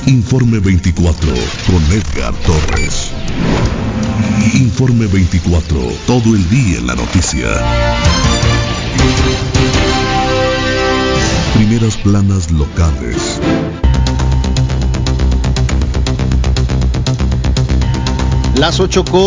Informe 24 con Edgar Torres. Informe 24, todo el día en la noticia. Primeras planas locales. Las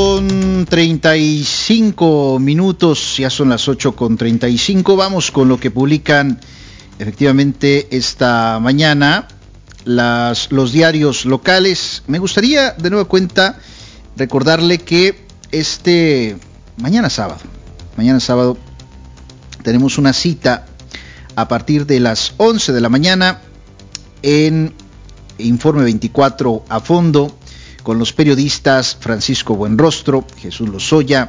8:35, ya son las 8:35. Vamos con lo que publican efectivamente esta mañana los diarios locales. Me gustaría de nueva cuenta recordarle que mañana sábado tenemos una cita a partir de las 11 de la mañana en Informe 24 a fondo, con los periodistas Francisco Buenrostro, Jesús Lozoya,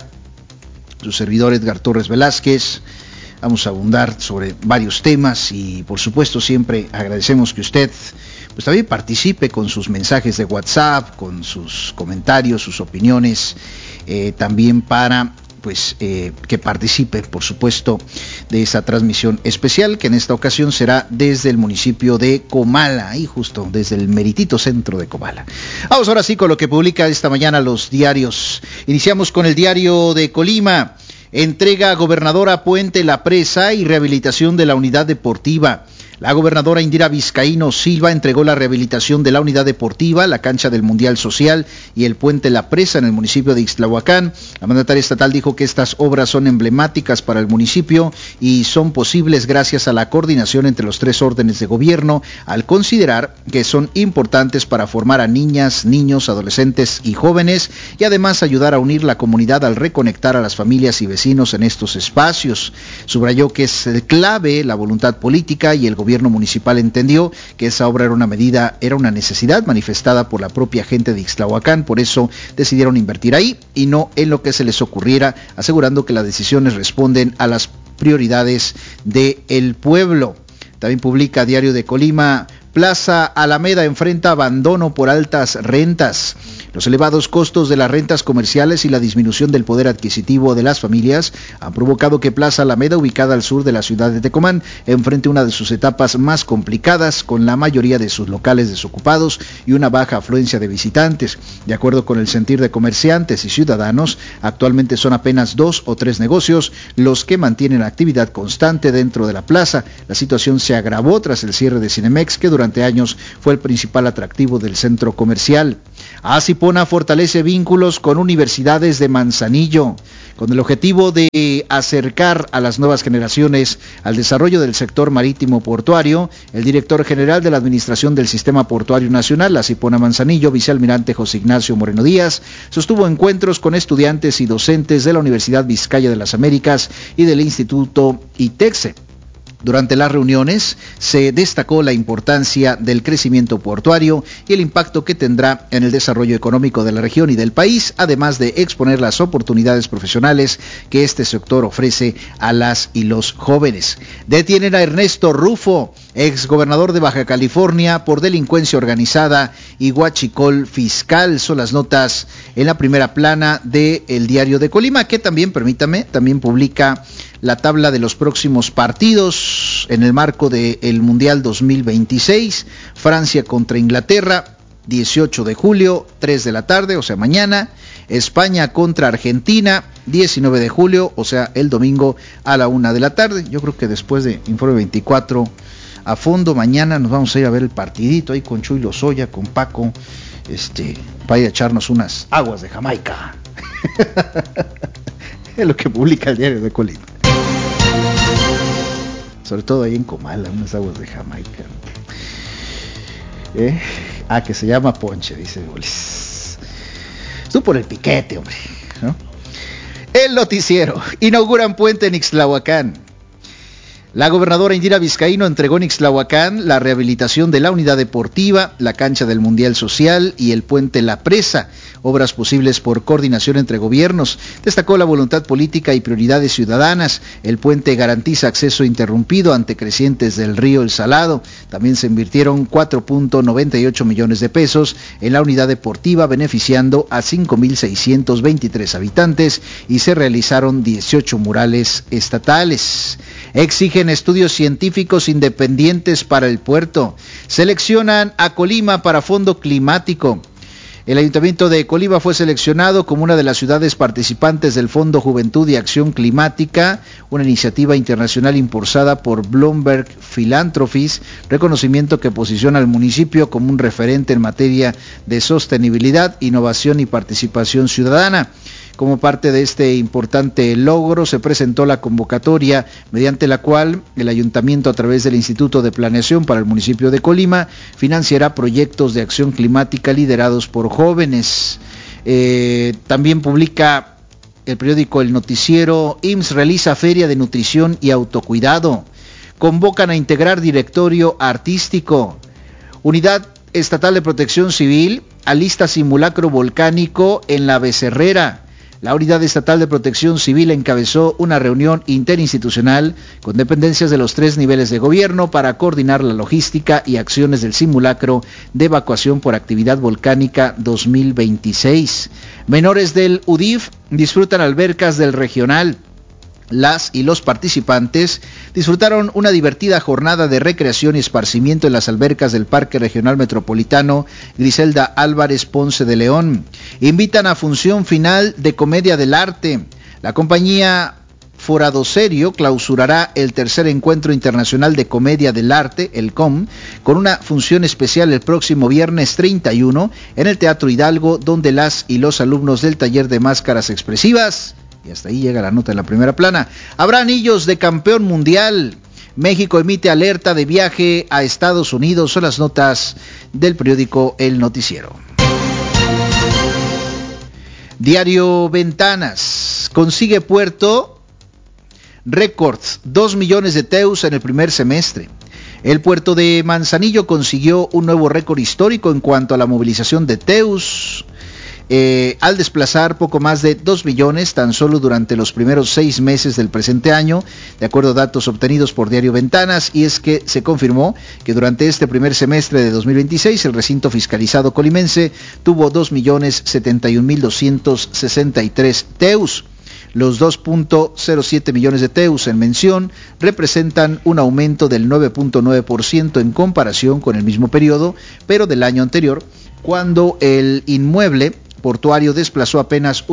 su servidor Edgar Torres Velázquez. Vamos a abundar sobre varios temas y por supuesto siempre agradecemos que usted pues también participe con sus mensajes de WhatsApp, con sus comentarios, sus opiniones, también para que participe, por supuesto, de esta transmisión especial, que en esta ocasión será desde el municipio de Comala, ahí justo desde el meritito centro de Comala. Vamos ahora sí con lo que publica esta mañana los diarios. Iniciamos con el diario de Colima. Entrega gobernadora Puente La Presa y rehabilitación de la unidad deportiva. La gobernadora Indira Vizcaíno Silva entregó la rehabilitación de la unidad deportiva, la cancha del Mundial Social y el puente La Presa en el municipio de Ixtlahuacán. La mandataria estatal dijo que estas obras son emblemáticas para el municipio y son posibles gracias a la coordinación entre los tres órdenes de gobierno, al considerar que son importantes para formar a niñas, niños, adolescentes y jóvenes, y además ayudar a unir la comunidad al reconectar a las familias y vecinos en estos espacios. Subrayó que es clave la voluntad política y el gobierno municipal entendió que esa obra era una necesidad manifestada por la propia gente de Ixtlahuacán, por eso decidieron invertir ahí y no en lo que se les ocurriera, asegurando que las decisiones responden a las prioridades del pueblo. También publica Diario de Colima. Plaza Alameda enfrenta abandono por altas rentas. Los elevados costos de las rentas comerciales y la disminución del poder adquisitivo de las familias han provocado que Plaza Alameda, ubicada al sur de la ciudad de Tecomán, enfrente una de sus etapas más complicadas, con la mayoría de sus locales desocupados y una baja afluencia de visitantes. De acuerdo con el sentir de comerciantes y ciudadanos, actualmente son apenas 2 o 3 negocios los que mantienen actividad constante dentro de la plaza. La situación se agravó tras el cierre de Cinemex, que durante años fue el principal atractivo del centro comercial. Asipona fortalece vínculos con universidades de Manzanillo, con el objetivo de acercar a las nuevas generaciones al desarrollo del sector marítimo portuario. El director general de la Administración del Sistema Portuario Nacional, Asipona Manzanillo, vicealmirante José Ignacio Moreno Díaz, sostuvo encuentros con estudiantes y docentes de la Universidad Vizcaya de las Américas y del Instituto ITEXE. Durante las reuniones se destacó la importancia del crecimiento portuario y el impacto que tendrá en el desarrollo económico de la región y del país, además de exponer las oportunidades profesionales que este sector ofrece a las y los jóvenes. Detienen a Ernesto Rufo, exgobernador de Baja California, por delincuencia organizada y huachicol fiscal. Son las notas en la primera plana del Diario de Colima, que también publica la tabla de los próximos partidos en el marco del Mundial 2026. Francia contra Inglaterra, 18 de julio, 3 de la tarde, o sea mañana. España contra Argentina, 19 de julio, o sea el domingo a la 1 de la tarde. Yo creo que después de Informe 24 a fondo, mañana nos vamos a ir a ver el partidito ahí con Chuy Lozoya, con Paco, para ir a echarnos unas aguas de Jamaica. Es lo que publica el Diario de Colima. Sobre todo ahí en Comala, unas aguas de Jamaica. Que se llama ponche, dice Bolis. Tú por el piquete, hombre, ¿no? El noticiero. Inauguran puente en Ixtlahuacán. La gobernadora Indira Vizcaíno entregó en Ixtlahuacán la rehabilitación de la unidad deportiva, la cancha del Mundial Social y el puente La Presa, obras posibles por coordinación entre gobiernos. Destacó la voluntad política y prioridades ciudadanas. El puente garantiza acceso interrumpido ante crecientes del río El Salado. También se invirtieron 4.98 millones de pesos en la unidad deportiva, beneficiando a 5.623 habitantes, y se realizaron 18 murales estatales. Exigen estudios científicos independientes para el puerto. Seleccionan a Colima para fondo climático. El Ayuntamiento de Colima fue seleccionado como una de las ciudades participantes del Fondo Juventud y Acción Climática, una iniciativa internacional impulsada por Bloomberg Philanthropies, reconocimiento que posiciona al municipio como un referente en materia de sostenibilidad, innovación y participación ciudadana. Como parte de este importante logro, se presentó la convocatoria mediante la cual el ayuntamiento, a través del Instituto de Planeación para el municipio de Colima, financiará proyectos de acción climática liderados por jóvenes. También publica el periódico El Noticiero: IMSS realiza feria de nutrición y autocuidado. Convocan a integrar directorio artístico. Unidad Estatal de Protección Civil alista simulacro volcánico en La Becerrera. La Unidad Estatal de Protección Civil encabezó una reunión interinstitucional con dependencias de los 3 niveles de gobierno para coordinar la logística y acciones del simulacro de evacuación por actividad volcánica 2026. Menores del UDIF disfrutan albercas del regional. Las y los participantes disfrutaron una divertida jornada de recreación y esparcimiento en las albercas del Parque Regional Metropolitano Griselda Álvarez Ponce de León. Invitan a función final de Comedia del Arte. La compañía Forado Serio clausurará el tercer encuentro internacional de Comedia del Arte, el COM, con una función especial el próximo viernes 31 en el Teatro Hidalgo, donde las y los alumnos del taller de máscaras expresivas. Y hasta ahí llega la nota en la primera plana. Habrá anillos de campeón mundial. México emite alerta de viaje a Estados Unidos. Son las notas del periódico El Noticiero. Diario Ventanas. Consigue puerto récords, 2 millones de TEUs en el primer semestre. El puerto de Manzanillo consiguió un nuevo récord histórico en cuanto a la movilización de TEUs, al desplazar poco más de 2 millones tan solo durante los primeros 6 meses del presente año, de acuerdo a datos obtenidos por Diario Ventanas. Y es que se confirmó que durante este primer semestre de 2026 el recinto fiscalizado colimense tuvo 2.071.263 TEUs. Los 2.07 millones de TEUs en mención representan un aumento del 9.9% en comparación con el mismo periodo, pero del año anterior, cuando el inmueble portuario desplazó apenas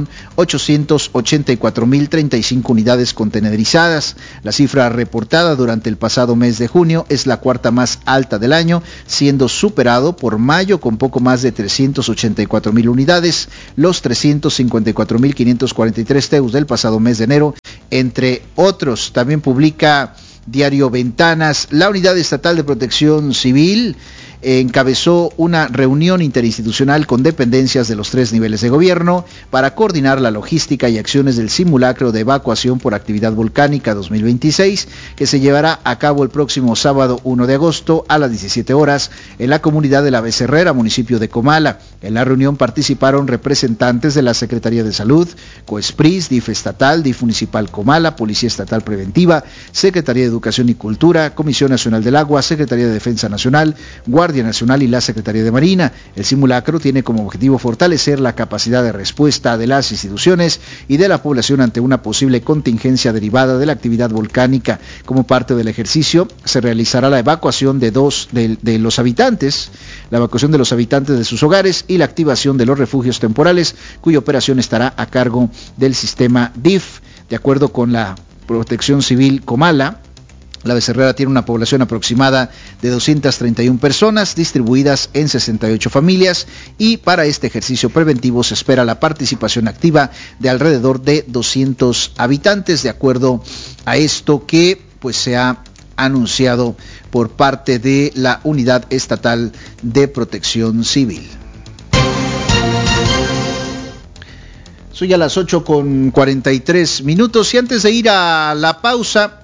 1.884.035 unidades contenerizadas. La cifra reportada durante el pasado mes de junio es la cuarta más alta del año, siendo superado por mayo con poco más de 384.000 unidades, los 354.543 TEUs del pasado mes de enero, entre otros. También publica Diario Ventanas: la Unidad Estatal de Protección Civil encabezó una reunión interinstitucional con dependencias de los 3 niveles de gobierno para coordinar la logística y acciones del simulacro de evacuación por actividad volcánica 2026, que se llevará a cabo el próximo sábado 1 de agosto a las 17 horas en la comunidad de La Becerrera, municipio de Comala. En la reunión participaron representantes de la Secretaría de Salud, COESPRIS, DIF estatal, DIF municipal Comala, Policía Estatal Preventiva, Secretaría de Educación y Cultura, Comisión Nacional del Agua, Secretaría de Defensa Nacional, Guardia Nacional y la Secretaría de Marina. El simulacro tiene como objetivo fortalecer la capacidad de respuesta de las instituciones y de la población ante una posible contingencia derivada de la actividad volcánica. Como parte del ejercicio, se realizará la evacuación de los habitantes de sus hogares y la activación de los refugios temporales, cuya operación estará a cargo del sistema DIF. De acuerdo con la Protección Civil Comala, La Becerrera tiene una población aproximada de 231 personas distribuidas en 68 familias, y para este ejercicio preventivo se espera la participación activa de alrededor de 200 habitantes, de acuerdo a esto que se ha anunciado por parte de la Unidad Estatal de Protección Civil. Soy a las 8:43 minutos y antes de ir a la pausa,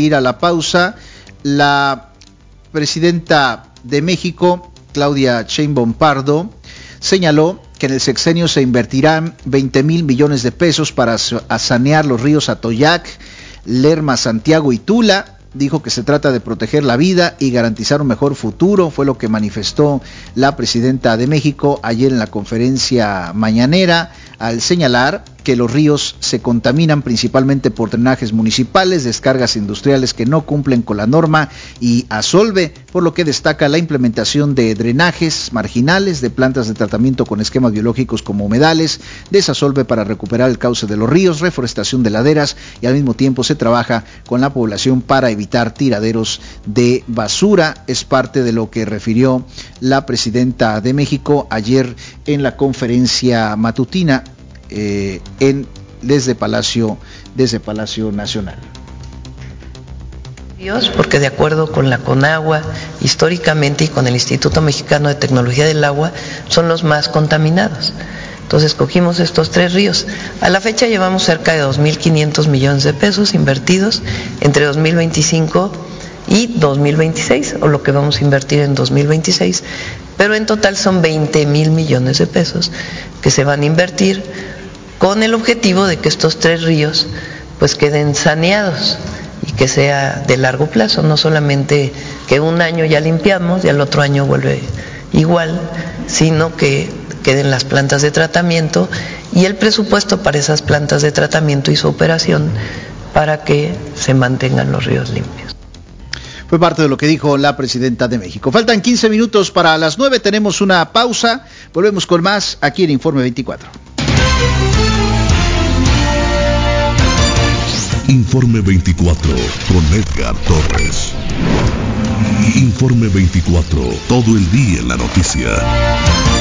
la presidenta de México, Claudia Sheinbaum Pardo, señaló que en el sexenio se invertirán 20,000 millones de pesos para sanear los ríos Atoyac, Lerma, Santiago y Tula. Dijo que se trata de proteger la vida y garantizar un mejor futuro, fue lo que manifestó la presidenta de México ayer en la conferencia mañanera, al señalar que los ríos se contaminan principalmente por drenajes municipales, descargas industriales que no cumplen con la norma y Asolve, por lo que destaca la implementación de drenajes marginales, de plantas de tratamiento con esquemas biológicos como humedales, Desasolve para recuperar el cauce de los ríos, reforestación de laderas y al mismo tiempo se trabaja con la población para evitar tiraderos de basura. Es parte de lo que refirió la presidenta de México ayer en la conferencia matutina desde Palacio Nacional. Porque de acuerdo con la CONAGUA, históricamente, y con el Instituto Mexicano de Tecnología del Agua, son los más contaminados. Entonces cogimos estos 3 ríos. A la fecha llevamos cerca de 2.500 millones de pesos invertidos entre 2025 y 2026, o lo que vamos a invertir en 2026, pero en total son 20,000 millones de pesos que se van a invertir con el objetivo de que estos 3 ríos pues queden saneados y que sea de largo plazo, no solamente que un año ya limpiamos y al otro año vuelve igual, sino que queden las plantas de tratamiento y el presupuesto para esas plantas de tratamiento y su operación para que se mantengan los ríos limpios. Fue parte de lo que dijo la presidenta de México. Faltan 15 minutos para las 9, tenemos una pausa, volvemos con más aquí en Informe 24. Informe 24 con Edgar Torres. Informe 24, todo el día en la noticia.